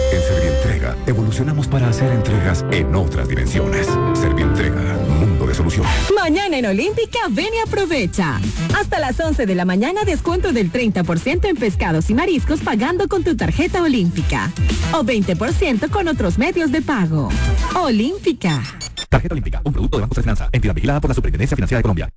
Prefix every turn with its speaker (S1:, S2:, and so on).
S1: En Servientrega evolucionamos para hacer entregas en otras dimensiones. Servientrega, mundo de soluciones.
S2: Mañana en Olímpica, ven y aprovecha. Hasta las 11 de la mañana, descuento del 30% en pescados y mariscos pagando con tu tarjeta Olímpica. O 20% con otros medios de pago. Olímpica.
S3: Tarjeta Olímpica, un producto de Banco de Finanza, entidad vigilada por la Superintendencia Financiera de Colombia.